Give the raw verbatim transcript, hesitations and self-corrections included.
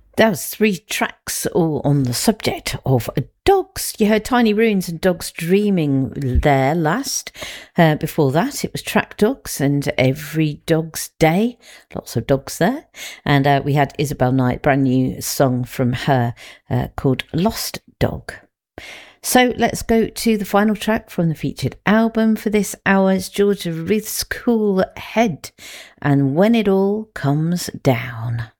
That was three tracks all on the subject of dogs. You heard Tiny Ruins and Dogs Dreaming there last. Uh, before that, it was Track Dogs and Every Dog's Day. Lots of dogs there. And uh, we had Isabel Knight, brand new song from her uh, called Lost Dog. So let's go to the final track from the featured album for this hour. It's Georgia Ruth's Cool Head and When It All Comes Down.